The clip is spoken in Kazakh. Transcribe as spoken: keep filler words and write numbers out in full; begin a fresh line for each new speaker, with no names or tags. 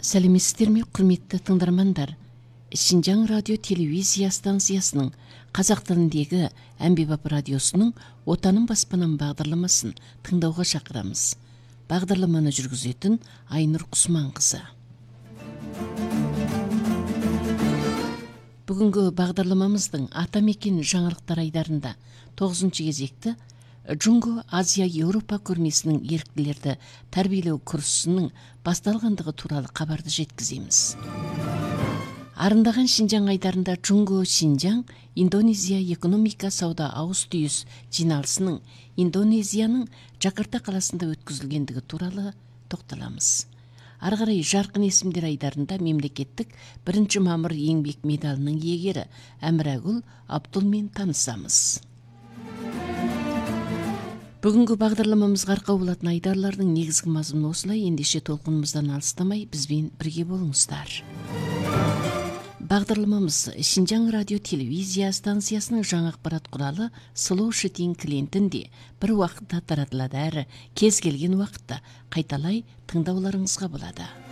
Сәлеметсіздер ме, құрметті тыңдармандар? Шинжаң радио телевизия станциясының қазақ тіліндегі әмбебап радиосының Отаным баспанам бағдарламасын тыңдауға шақырамыз. Бағдарламаны жүргізетін Айнұр Құсманқызы. Бүгінгі бағдарламамыздың атамекен жаңалықтар айдарында тоғызыншы кезекті Джунго Азия Еуропа көрмесінің еріктілерді тәрбиелеу курсының басталғандығы туралы хабарды жеткіземіз. Арындаған Шинжаң айдарында Джунго Шинжаң Индонезия экономика сауда ауыз түйіс жиналысының Индонезияның Джакарта қаласында өткізілгендігі туралы тоқталамыз. Ары қарай жарқын есімдер айдарында мемлекеттік бірінші мамыр еңбек медалінің иегері Әмірагүл Абдулмен танысамыз. Бүгінгі бағдарламамызға арқау болатын айдарлардың негізгі мазмұны осылай. Ендеше толқынымыздан алыстамай бізбен бірге болыңыздар. Бағдарламамыз Шинжаң радио телевизия станциясының жаңа ақпарат құралы Slow Shitting клиентінде бір уақытта таратылады, әрі кез келген уақытта қайталай тыңдауларыңызға болады.